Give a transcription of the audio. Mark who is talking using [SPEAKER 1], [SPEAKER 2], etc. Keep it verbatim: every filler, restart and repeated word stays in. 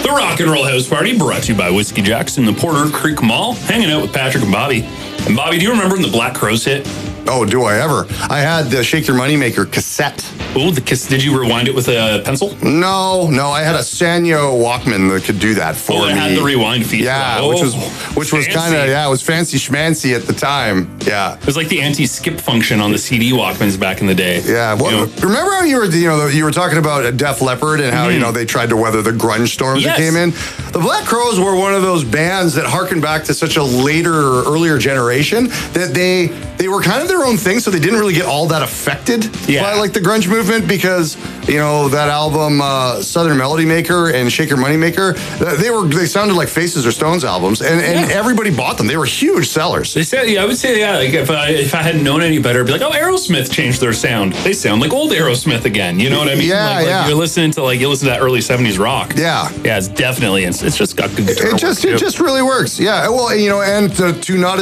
[SPEAKER 1] The Rock and Roll House Party, brought to you by Whiskey Jacks in the Porter Creek Mall. Hanging out with Patrick and Bobby. And Bobby, do you remember when the Black Crowes hit?
[SPEAKER 2] Oh, do I ever? I had the Shake Your Moneymaker cassette.
[SPEAKER 1] Oh, the kiss. Did you rewind it with a pencil?
[SPEAKER 2] No, no. I had a Sanyo Walkman that could do that for
[SPEAKER 1] oh,
[SPEAKER 2] me.
[SPEAKER 1] it had the rewind feature.
[SPEAKER 2] Yeah,
[SPEAKER 1] oh,
[SPEAKER 2] which was which was kind of yeah, it was fancy schmancy at the time. Yeah,
[SPEAKER 1] it was like the anti-skip function on the C D Walkmans back in the day.
[SPEAKER 2] Yeah. Well, you know? Remember how you were you know you were talking about Def Leppard and how mm-hmm. you know they tried to weather the grunge storms yes. that came in. The Black Crowes were one of those bands that harkened back to such a later, earlier generation that they they were kind of their own thing, so they didn't really get all that affected yeah. by like the grunge movement because you know that album uh, Southern Melody Maker and Shake Your Moneymaker, they were they sounded like Faces or Stones albums, and, and yeah. everybody bought them. They were huge sellers.
[SPEAKER 1] They said, yeah, I would say, yeah, like if I if I hadn't known any better, I'd be like, oh, Aerosmith changed their sound. They sound like old Aerosmith again. You know what I mean?
[SPEAKER 2] Yeah,
[SPEAKER 1] like,
[SPEAKER 2] yeah.
[SPEAKER 1] Like you're listening to like you listen to that early seventies rock.
[SPEAKER 2] Yeah,
[SPEAKER 1] yeah, it's definitely it's, it's just got good guitar
[SPEAKER 2] It just
[SPEAKER 1] work
[SPEAKER 2] it just really works. Yeah, well, you know, and to, to not